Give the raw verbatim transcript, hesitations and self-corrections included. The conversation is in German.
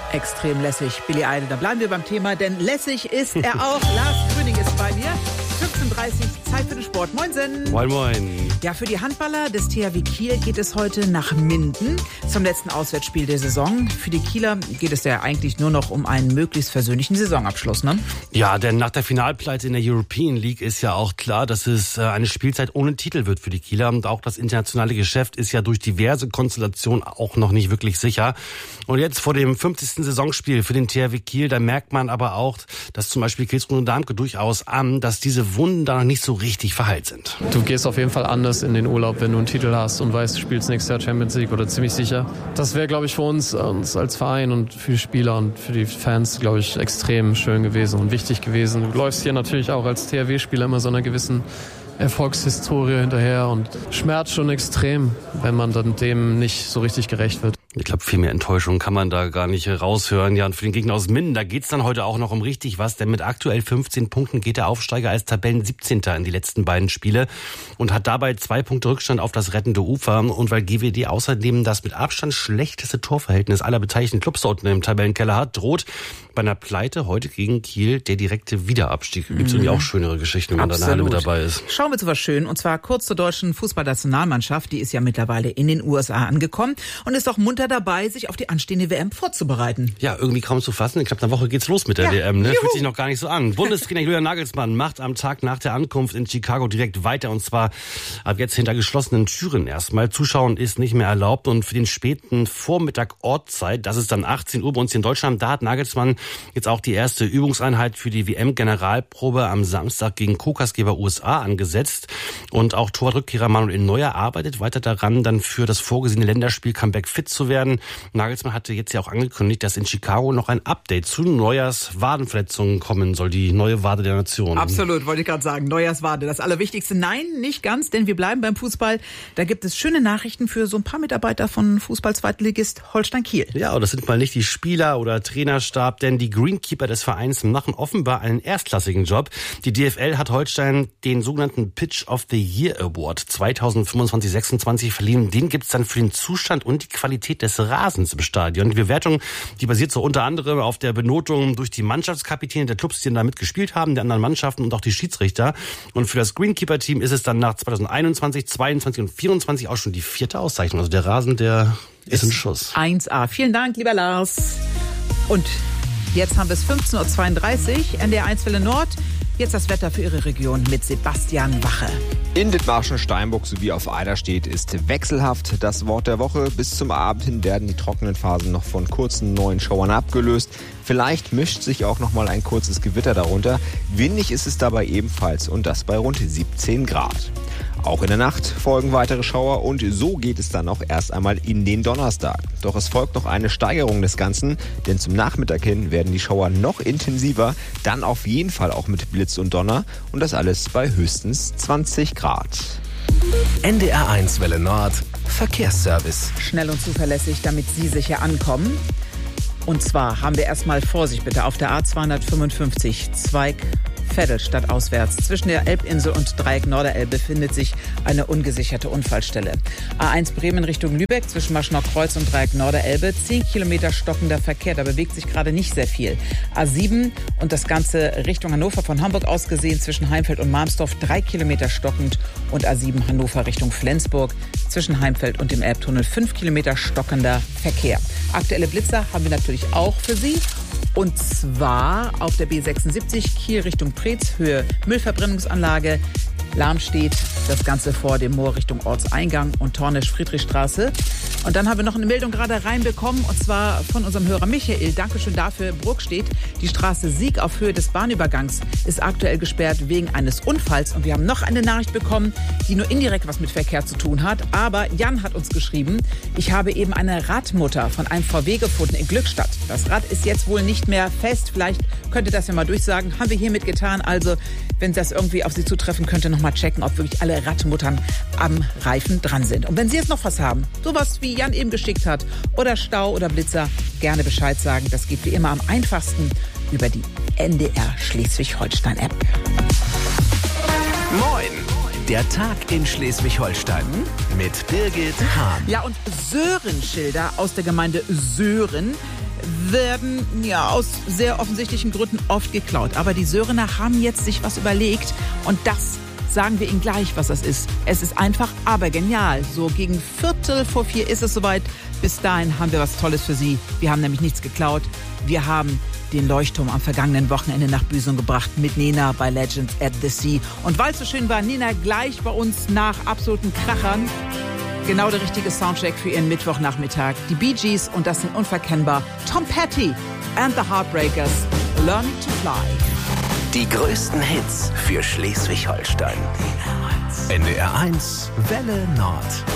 Extrem lässig, Billy Idol. Da bleiben wir beim Thema, denn lässig ist er auch. Lars Grüning ist bei mir. fünfzehn Uhr dreißig, Zeit für den Sport. Moinsen. Moin, moin. Ja, für die Handballer des T H W Kiel geht es heute nach Minden zum letzten Auswärtsspiel der Saison. Für die Kieler geht es ja eigentlich nur noch um einen möglichst versöhnlichen Saisonabschluss, ne? Ja, denn nach der Finalpleite in der European League ist ja auch klar, dass es eine Spielzeit ohne Titel wird für die Kieler. Und auch das internationale Geschäft ist ja durch diverse Konstellationen auch noch nicht wirklich sicher. Und jetzt vor dem fünfzigsten Saisonspiel für den T H W Kiel, da merkt man aber auch, dass zum Beispiel Kielsbrunn und Darmke durchaus an, dass diese Wunden da noch nicht so richtig verheilt sind. Du gehst auf jeden Fall anders in den Urlaub, wenn du einen Titel hast und weißt, du spielst nächstes Jahr Champions League oder ziemlich sicher. Das wäre, glaube ich, für uns, uns als Verein und für die Spieler und für die Fans, glaube ich, extrem schön gewesen und wichtig gewesen. Du läufst hier natürlich auch als T H W-Spieler immer so einer gewissen Erfolgshistorie hinterher und schmerzt schon extrem, wenn man dann dem nicht so richtig gerecht wird. Ich glaube, viel mehr Enttäuschung kann man da gar nicht raushören. Ja, und für den Gegner aus Minden, da geht's dann heute auch noch um richtig was, denn mit aktuell fünfzehn Punkten geht der Aufsteiger als Tabellen-siebzehnter in die letzten beiden Spiele und hat dabei zwei Punkte Rückstand auf das rettende Ufer. Und weil G W D außerdem das mit Abstand schlechteste Torverhältnis aller beteiligten Clubs dort im Tabellenkeller hat, droht bei einer Pleite heute gegen Kiel der direkte Wiederabstieg. Gibt's irgendwie auch schönere Geschichten, wenn man da in der Halle mit dabei ist. Schauen wir zu was Schönes, und zwar kurz zur deutschen Fußballnationalmannschaft. Die ist ja mittlerweile in den U S A angekommen und ist auch munter dabei, sich auf die anstehende W M vorzubereiten. Ja, irgendwie kaum zu fassen. In knapp einer Woche geht's los mit der ja, W M. Ne? Juhu. Fühlt sich noch gar nicht so an. Bundestrainer Julian Nagelsmann macht am Tag nach der Ankunft in Chicago direkt weiter, und zwar ab jetzt hinter geschlossenen Türen erstmal. Zuschauen ist nicht mehr erlaubt, und für den späten Vormittag Ortszeit, das ist dann achtzehn Uhr bei uns in Deutschland, da hat Nagelsmann jetzt auch die erste Übungseinheit für die W M-Generalprobe am Samstag gegen Co-Gastgeber U S A angesetzt. Und auch Torwartrückkehrer Manuel Neuer arbeitet weiter daran, dann für das vorgesehene Länderspiel-Comeback fit zu werden. Nagelsmann hatte jetzt ja auch angekündigt, dass in Chicago noch ein Update zu Neuers Wadenverletzungen kommen soll, die neue Wade der Nation. Absolut, wollte ich gerade sagen. Neuers Wade, das Allerwichtigste. Nein, nicht ganz, denn wir bleiben beim Fußball. Da gibt es schöne Nachrichten für so ein paar Mitarbeiter von Fußball-Zweitligist Holstein Kiel. Ja, und das sind mal nicht die Spieler oder Trainerstab, denn die Greenkeeper des Vereins machen offenbar einen erstklassigen Job. Die D F L hat Holstein den sogenannten Pitch of the Year Award zweitausendfünfundzwanzig sechsundzwanzig verliehen. Den gibt's dann für den Zustand und die Qualität des Rasens im Stadion. Die Bewertung, die basiert so unter anderem auf der Benotung durch die Mannschaftskapitäne der Clubs, die da mitgespielt haben, der anderen Mannschaften und auch die Schiedsrichter. Und für das Greenkeeper-Team ist es dann nach zweitausendeinundzwanzig, zweiundzwanzig und vierundzwanzig auch schon die vierte Auszeichnung. Also der Rasen, der ist in Schuss. eins A. Vielen Dank, lieber Lars. Und jetzt haben wir es fünfzehn Uhr zweiunddreißig, N D R eins Welle Nord. Jetzt das Wetter für Ihre Region mit Sebastian Wache. In Dithmarschen, Steinburg sowie auf Eiderstedt ist wechselhaft das Wort der Woche. Bis zum Abend hin werden die trockenen Phasen noch von kurzen neuen Schauern abgelöst. Vielleicht mischt sich auch noch mal ein kurzes Gewitter darunter. Windig ist es dabei ebenfalls, und das bei rund siebzehn Grad. Auch in der Nacht folgen weitere Schauer, und so geht es dann auch erst einmal in den Donnerstag. Doch es folgt noch eine Steigerung des Ganzen, denn zum Nachmittag hin werden die Schauer noch intensiver, dann auf jeden Fall auch mit Blitz und Donner, und das alles bei höchstens zwanzig Grad. N D R eins Welle Nord, Verkehrsservice. Schnell und zuverlässig, damit Sie sicher ankommen. Und zwar haben wir erstmal Vorsicht bitte auf der A zweihundertfünfundfünfzig Zweig Vettelstadt auswärts. Zwischen der Elbinsel und Dreieck Norderelbe befindet sich eine ungesicherte Unfallstelle. A eins Bremen Richtung Lübeck zwischen Maschnock-Kreuz und Dreieck Norderelbe. zehn Kilometer stockender Verkehr, da bewegt sich gerade nicht sehr viel. A sieben und das Ganze Richtung Hannover von Hamburg aus gesehen zwischen Heimfeld und Malmstorf. drei Kilometer stockend. Und A sieben Hannover Richtung Flensburg zwischen Heimfeld und dem Elbtunnel. fünf Kilometer stockender Verkehr. Aktuelle Blitzer haben wir natürlich auch für Sie. Und zwar auf der B sechsundsiebzig Kiel Richtung Preetz, Höhe Müllverbrennungsanlage. Lahm steht das Ganze vor dem Moor Richtung Ortseingang und Tornisch-Friedrichstraße. Und dann haben wir noch eine Meldung gerade reinbekommen, und zwar von unserem Hörer Michael. Dankeschön dafür. Bruckstedt, die Straße Sieg auf Höhe des Bahnübergangs ist aktuell gesperrt wegen eines Unfalls. Und wir haben noch eine Nachricht bekommen, die nur indirekt was mit Verkehr zu tun hat. Aber Jan hat uns geschrieben, ich habe eben eine Radmutter von einem V W gefunden in Glückstadt. Das Rad ist jetzt wohl nicht mehr fest. Vielleicht könnt ihr das ja mal durchsagen. Haben wir hiermit getan. Also, wenn das irgendwie auf Sie zutreffen könnte, noch mal checken, ob wirklich alle Radmuttern am Reifen dran sind. Und wenn Sie jetzt noch was haben, sowas wie Jan eben geschickt hat, oder Stau oder Blitzer, gerne Bescheid sagen. Das geht wie immer am einfachsten über die N D R Schleswig-Holstein-App. Moin! Der Tag in Schleswig-Holstein mit Birgit Hahn. Ja, und Sören Schilder aus der Gemeinde Sören werden ja aus sehr offensichtlichen Gründen oft geklaut. Aber die Sörener haben jetzt sich was überlegt und das sagen wir Ihnen gleich, was das ist. Es ist einfach, aber genial. So gegen Viertel vor vier ist es soweit. Bis dahin haben wir was Tolles für Sie. Wir haben nämlich nichts geklaut. Wir haben den Leuchtturm am vergangenen Wochenende nach Büsum gebracht mit Nena bei Legends at the Sea. Und weil es so schön war, Nena gleich bei uns nach absoluten Krachern. Genau der richtige Soundcheck für Ihren Mittwochnachmittag. Die Bee Gees und das sind unverkennbar Tom Petty and the Heartbreakers. Learn to Fly. Die größten Hits für Schleswig-Holstein. N D R eins Welle Nord.